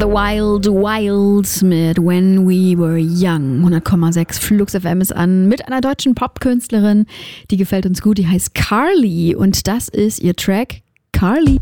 The Wild Wilds mit When We Were Young. 100,6 Flux FM ist an mit einer deutschen Popkünstlerin. Die gefällt uns gut, die heißt Carly und das ist ihr Track Carly.